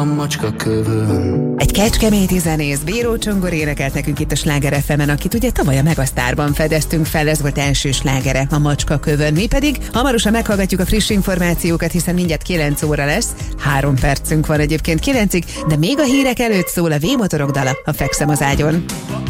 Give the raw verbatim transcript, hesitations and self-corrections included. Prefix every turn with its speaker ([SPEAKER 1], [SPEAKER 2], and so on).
[SPEAKER 1] A macska kövön.
[SPEAKER 2] Egy kecskeméti zenész, Bíró Csongor énekelt nekünk itt a Sláger ef emen, akit ugye tavaly a Megasztárban fedeztünk fel, ez volt első slágere, a Macska kövön. Mi pedig hamarosan meghallgatjuk a friss információkat, hiszen mindjárt kilenc óra lesz, három percünk van egyébként kilencig, de még a hírek előtt szól a V-motorok dala, a Fekszem az ágyon.